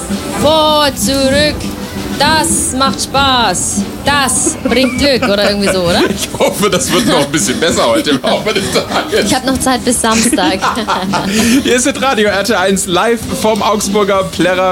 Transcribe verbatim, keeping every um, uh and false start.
Vor, zurück. Das macht Spaß. Das bringt Glück oder irgendwie so, oder? Ich hoffe, das wird noch ein bisschen besser heute im Laufe des Tages. Ich habe noch Zeit bis Samstag. Hier ist das Radio R T eins live vom Augsburger Plärrer